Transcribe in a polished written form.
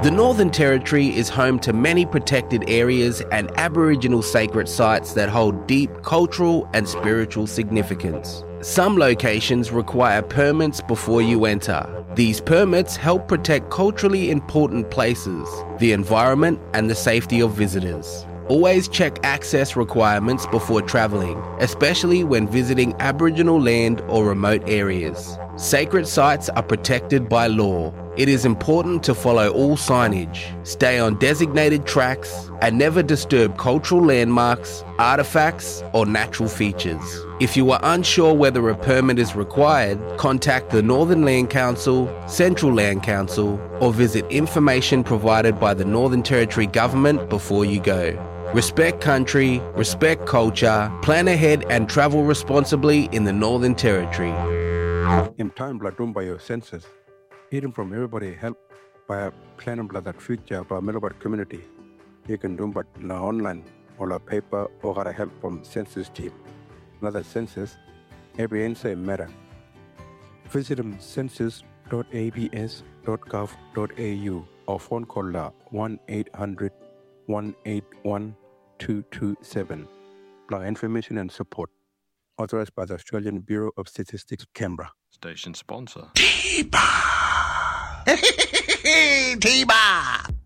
The Northern Territory is home to many protected areas and Aboriginal sacred sites that hold deep cultural and spiritual significance. Some locations require permits before you enter. These permits help protect culturally important places, the environment, and the safety of visitors. Always check access requirements before travelling, especially when visiting Aboriginal land or remote areas. Sacred sites are protected by law. It is important to follow all signage, stay on designated tracks, and never disturb cultural landmarks, artefacts, or natural features. If you are unsure whether a permit is required, contact the Northern Land Council, Central Land Council, or visit information provided by the Northern Territory Government before you go. Respect country, respect culture, plan ahead and travel responsibly in the Northern Territory. In time, blood by your senses. Hearing from everybody help by a plan that future of our Melbourne community. You can do but online or a paper or got help from census team. Another census, every answer matter. Visit them census.abs.gov.au or phone call 1-800-181-227. Plus information and support. Authorized by the Australian Bureau of Statistics, Canberra. Station sponsor. T-Bar! T-Bar!